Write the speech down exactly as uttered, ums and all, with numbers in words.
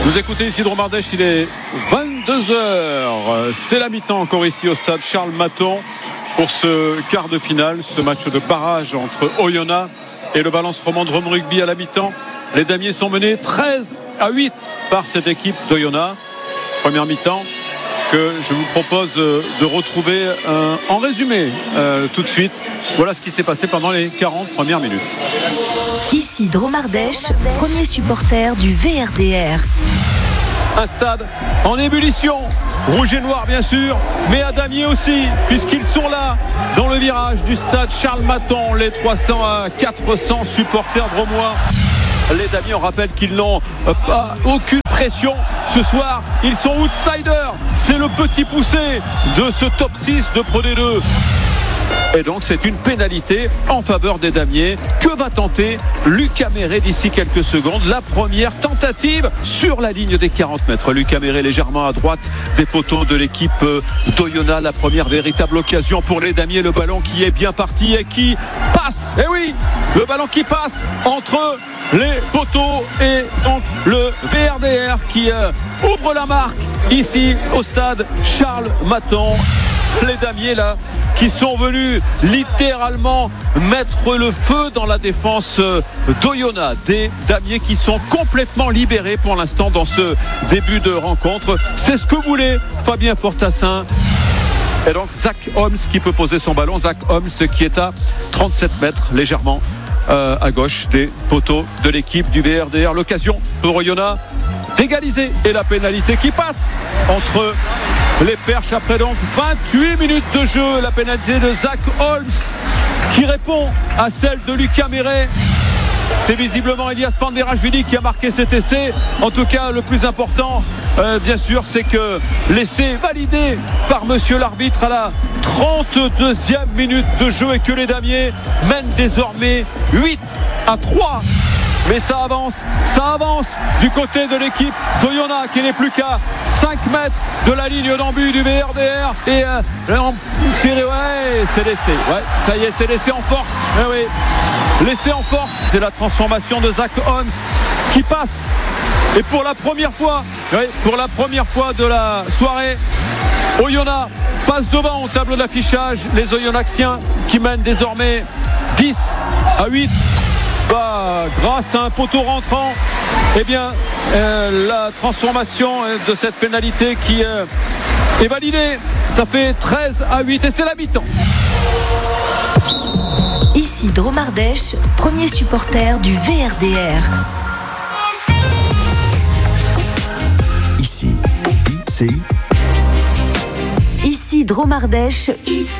Vous écoutez ici Dromardèche, il est vingt-deux heures. C'est la mi-temps encore ici au stade Charles Maton pour ce quart de finale, ce match de barrage entre Oyonnax et le Valence Romande Rome Rugby à la mi-temps. Les damiers sont menés treize à huit par cette équipe d'Oyonnax. Première mi-temps que je vous propose de retrouver euh, en résumé euh, tout de suite. Voilà ce qui s'est passé pendant les quarante premières minutes. Ici Dromardèche, premier supporter du V R D R. Un stade en ébullition, rouge et noir bien sûr, mais à damier aussi, puisqu'ils sont là dans le virage du stade Charles Maton, les trois cents à quatre cents supporters dromois. Les damiers, on rappelle qu'ils n'ont euh, pas, aucune pression ce soir, ils sont outsiders, c'est le petit poussé de ce top six de Pro D deux. Et donc c'est une pénalité en faveur des damiers. Que va tenter Lucas Méré d'ici quelques secondes? La première tentative sur la ligne des quarante mètres. Lucas Méré légèrement à droite des poteaux de l'équipe d'Oyonnax. La première véritable occasion pour les damiers. Le ballon qui est bien parti et qui passe. Et oui, le ballon qui passe entre les poteaux et le V R D R qui euh, ouvre la marque ici au stade Charles Maton. Les damiers là qui sont venus littéralement mettre le feu dans la défense d'Oyonnax. Des damiers qui sont complètement libérés pour l'instant dans ce début de rencontre. C'est ce que voulait Fabien Fortassin. Et donc Zach Holmes qui peut poser son ballon. Zach Holmes qui est à trente-sept mètres légèrement euh, à gauche des poteaux de l'équipe du V R D R. L'occasion pour Oyonnax d'égaliser et la pénalité qui passe entre les perches après donc vingt-huit minutes de jeu. La pénalité de Zach Holmes qui répond à celle de Lucas Méré. C'est visiblement Elias Panderashvili qui a marqué cet essai. En tout cas, le plus important, euh, bien sûr, c'est que l'essai est validé par monsieur l'arbitre à la trente-deuxième minute de jeu et que les damiers mènent désormais huit à trois. Mais ça avance, ça avance du côté de l'équipe d'Oyonnax qui n'est plus qu'à cinq mètres de la ligne d'en-but du V R D R. Et euh, c'est, ouais, c'est l'essai. Ouais, ça y est, c'est l'essai en force. Eh oui, l'essai en force, c'est la transformation de Zach Holmes qui passe. Et pour la première fois, ouais, pour la première fois de la soirée, Oyonnax passe devant au tableau d'affichage. Les Oyonnaxiens qui mènent désormais dix à huit. Bah, grâce à un poteau rentrant, eh bien, euh, la transformation de cette pénalité qui euh, est validée. Ça fait treize à huit et c'est la mi-temps. Ici Dromardèche, premier supporter du V R D R. Ici, ici. Ici Dromardèche.